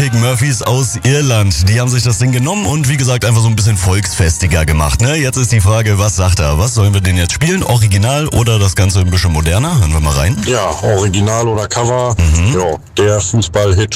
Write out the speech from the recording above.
Murphys aus Irland, die haben sich das Ding genommen und wie gesagt einfach so ein bisschen volksfestiger gemacht. Ne? Jetzt ist die Frage, was sagt er? Was sollen wir denn jetzt spielen? Original oder das Ganze ein bisschen moderner? Hören wir mal rein. Ja, Original oder Cover. Ja, der Fußball-Hit